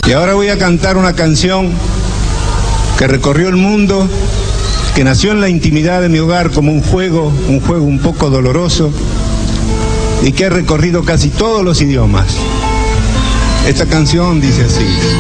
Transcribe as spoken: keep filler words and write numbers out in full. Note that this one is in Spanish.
Y ahora voy a cantar una canción que recorrió el mundo, que nació en la intimidad de mi hogar como un juego, un juego un poco doloroso, y que ha recorrido casi todos los idiomas. Esta canción dice así.